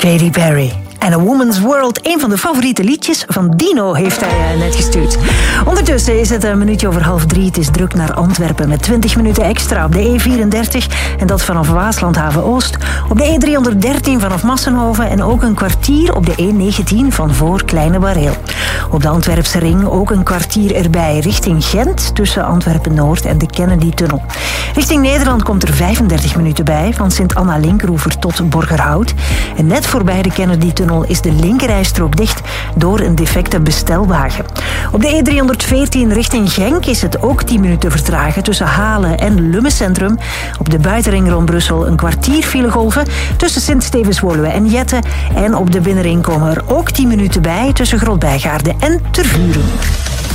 Katy Perry. En A Woman's World, een van de favoriete liedjes van Dino, heeft hij net gestuurd. Ondertussen is het een minuutje over 2:30. Het is druk naar Antwerpen met 20 minuten extra op de E34. En dat vanaf Waaslandhaven-Oost. Op de E313 vanaf Massenhoven. En ook een kwartier op de E19 van voor Kleine Bareel. Op de Antwerpse ring ook een kwartier erbij richting Gent. Tussen Antwerpen-Noord en de Kennedy-tunnel. Richting Nederland komt er 35 minuten bij. Van Sint-Anna-Linkeroever tot Borgerhout. En net voorbij de Kennedy-tunnel is de linkerrijstrook dicht door een defecte bestelwagen. Op de E314 richting Genk is het ook 10 minuten vertragen tussen Halen en Lummecentrum. Op de buitenring rond Brussel een kwartier filegolven tussen Sint-Stevens-Woluwe en Jette. En op de binnenring komen er ook 10 minuten bij tussen Grootbijgaarden en Tervuren.